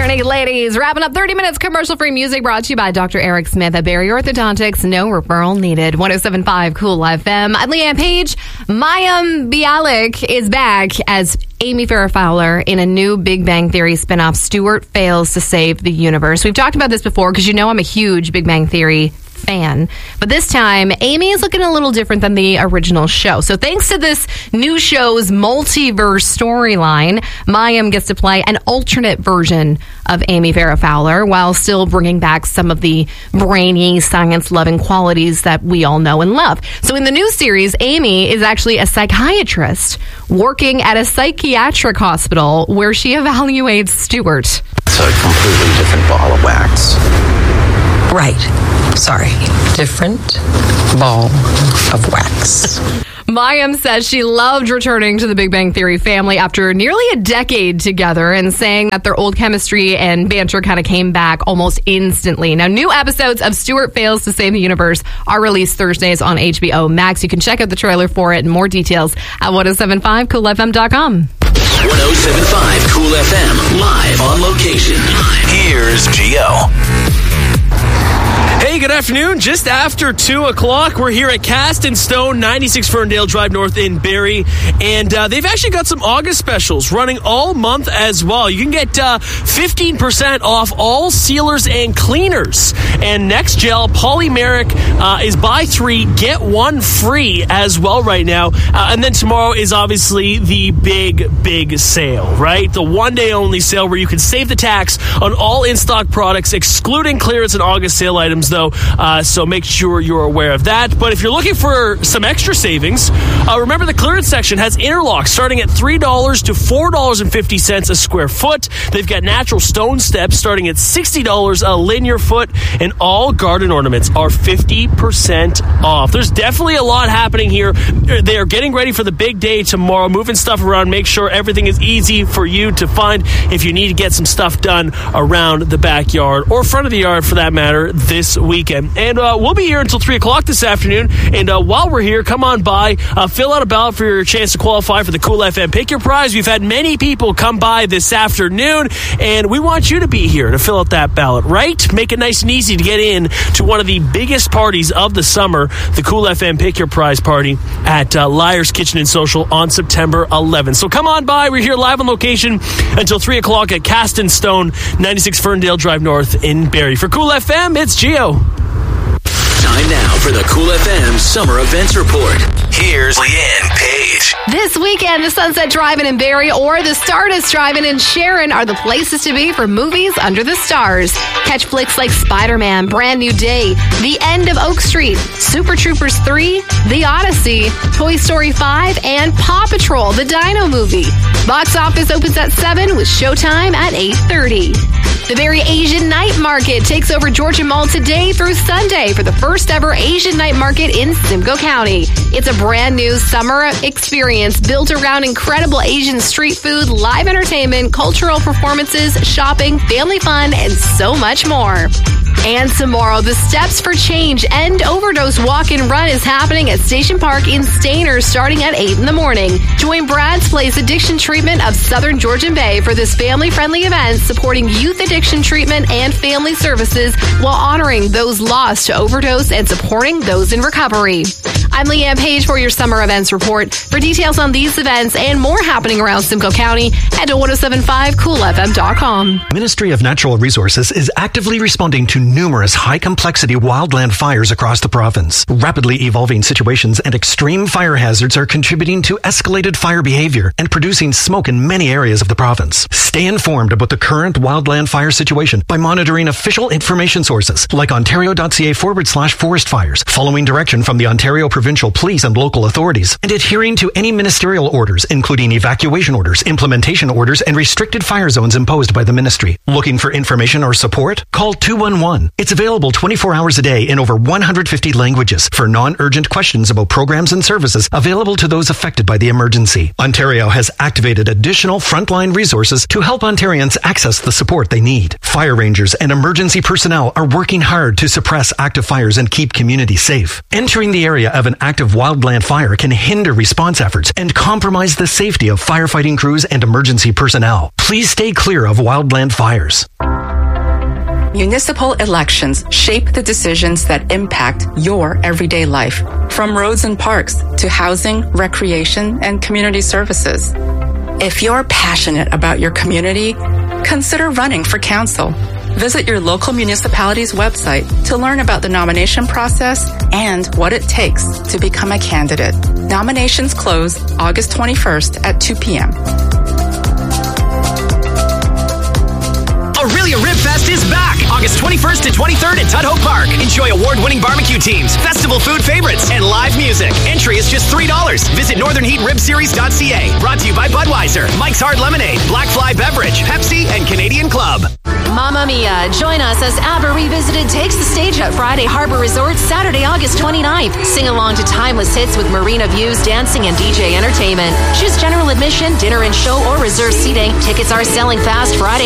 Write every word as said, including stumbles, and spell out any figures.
Naked Ladies, wrapping up thirty minutes commercial-free music brought to you by Doctor Eric Smith at Barry Orthodontics. No referral needed. one oh seven point five Cool F M. I'm Leanne Page. Mayim Bialik is back as Amy Farrah Fowler in a new Big Bang Theory spinoff, Stuart Fails to Save the Universe. We've talked about this before because you know I'm a huge Big Bang Theory fan. But this time, Amy is looking a little different than the original show. So thanks to this new show's multiverse storyline, Mayim gets to play an alternate version of Amy Farrah Fowler while still bringing back some of the brainy, science-loving qualities that we all know and love. So in the new series, Amy is actually a psychiatrist working at a psychiatric hospital where she evaluates Stuart. It's a completely different ball of wax. Right. Sorry. Different ball of wax. Mayim says she loved returning to the Big Bang Theory family after nearly a decade together and saying that their old chemistry and banter kind of came back almost instantly. Now, new episodes of Stuart Fails to Save the Universe are released Thursdays on H B O Max. You can check out the trailer for it and more details at ten seventy-five cool f m dot com. ten seventy-five Cool F M, live on location. Here's Gio. Hey, good afternoon. Just after two o'clock, we're here at Cast and Stone, ninety-six Ferndale Drive North in Barrie. And uh, they've actually got some August specials running all month as well. You can get uh, fifteen percent off all sealers and cleaners. And NextGel Polymeric uh, is buy three, get one free as well right now. Uh, and then tomorrow is obviously the big, big sale, right? The one-day only sale where you can save the tax on all in-stock products, excluding clearance and August sale items, though. Uh, so make sure you're aware of that. But if you're looking for some extra savings, uh, remember the clearance section has interlocks starting at three dollars to four dollars and fifty cents a square foot. They've got natural stone steps starting at sixty dollars a linear foot, and all garden ornaments are fifty percent off. There's definitely a lot happening here. They are getting ready for the big day tomorrow, moving stuff around, make sure everything is easy for you to find if you need to get some stuff done around the backyard or front of the yard for that matter this weekend. And uh, we'll be here until three o'clock this afternoon. And uh, while we're here, come on by, uh, fill out a ballot for your chance to qualify for the Cool F M Pick Your Prize. We've had many people come by this afternoon, and we want you to be here to fill out that ballot, right? Make it nice and easy to get in to one of the biggest parties of the summer, the Cool F M Pick Your Prize party at uh, Liar's Kitchen and Social on September eleventh. So come on by. We're here live on location until three o'clock at Cast and Stone, ninety-six Ferndale Drive North in Barrie. For Cool F M, it's Gio. Time now for the Cool F M Summer Events Report. Here's Leanne Page. This weekend, the Sunset Drive-In in Barrie or the Stardust Drive-In in Sharon are the places to be for movies under the stars. Catch flicks like Spider-Man, Brand New Day, The End of Oak Street, Super Troopers three, The Odyssey, Toy Story five, and Paw Patrol, the Dino movie. Box office opens at seven with showtime at eight thirty. The Barrie Asian Night Market takes over Georgia Mall today through Sunday for the first ever Asian Night Market in Simcoe County. It's a brand new summer experience built around incredible Asian street food, live entertainment, cultural performances, shopping, family fun, and so much more. And tomorrow, the Steps for Change End Overdose Walk and Run is happening at Station Park in Stainer starting at eight in the morning. Join Brad's Place Addiction Treatment of Southern Georgian Bay for this family-friendly event supporting youth addiction treatment and family services while honoring those lost to overdose and supporting those in recovery. I'm Leanne Page for your Summer Events Report. For details on these events and more happening around Simcoe County, head to ten seventy-five cool f m dot com. Ministry of Natural Resources is actively responding to numerous high-complexity wildland fires across the province. Rapidly evolving situations and extreme fire hazards are contributing to escalated fire behavior and producing smoke in many areas of the province. Stay informed about the current wildland fire situation by monitoring official information sources like ontario.ca forward slash forest fires, following direction from the Ontario Provincial Police and local authorities, and adhering to any ministerial orders, including evacuation orders, implementation orders, and restricted fire zones imposed by the ministry. Looking for information or support? Call two one one. It's available twenty-four hours a day in over one hundred fifty languages for non-urgent questions about programs and services available to those affected by the emergency. Ontario has activated additional frontline resources to help Ontarians access the support they need. Fire rangers and emergency personnel are working hard to suppress active fires and keep communities safe. Entering the area of an active wildland fire can hinder response efforts and compromise the safety of firefighting crews and emergency personnel. Please stay clear of wildland fires. Municipal elections shape the decisions that impact your everyday life, from roads and parks to housing, recreation, and community services. If you're passionate about your community, consider running for council. Visit your local municipality's website to learn about the nomination process and what it takes to become a candidate. Nominations close August twenty-first at two p.m. Aurelia Rib Fest is back August twenty-first to twenty-third at Tudhope Park. Enjoy award-winning barbecue teams, festival food favorites, and live music. Entry is just three dollars. Visit northern heat rib series dot c a. Brought to you by Budweiser, Mike's Hard Lemonade, Black Fly Beverage, Pepsi, and Canadian Club. Mamma Mia, join us as ABBA Revisited takes the stage at Friday Harbor Resort Saturday, August twenty-ninth. Sing along to timeless hits with marina views, dancing, and D J entertainment. Choose general admission, dinner and show, or reserve seating. Tickets are selling fast Friday.